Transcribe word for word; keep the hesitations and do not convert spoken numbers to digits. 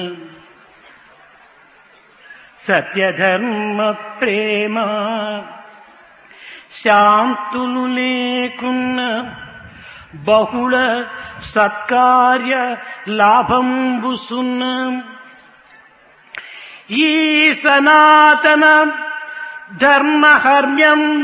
సత్యధర్మ ప్రేమ శాంతులు లేకున్న బహుళ సత్కార్య లాభంబుసున్న ఈ సనాతన ధర్మహర్మ్యం